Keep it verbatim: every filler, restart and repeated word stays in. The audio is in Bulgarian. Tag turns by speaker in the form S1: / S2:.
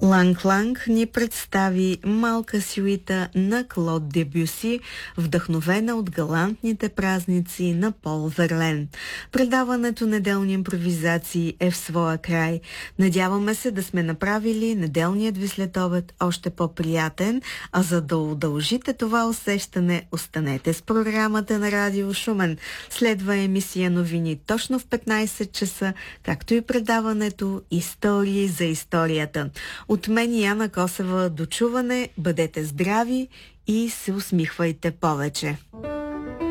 S1: Ланг Ланг ни представи малка сюита на Клод Дебюси, вдъхновена от галантните празници на Пол Верлен. Предаването Неделни импровизации е в своя край. Надяваме се да сме направили неделният ви следобед още по-приятен, а за да удължите това усещане, останете с програмата на Радио Шумен. Следва емисия новини точно в петнайсет часа, както и предаването Истории за историята. От мен и Яна Косева до чуване, бъдете здрави и се усмихвайте повече.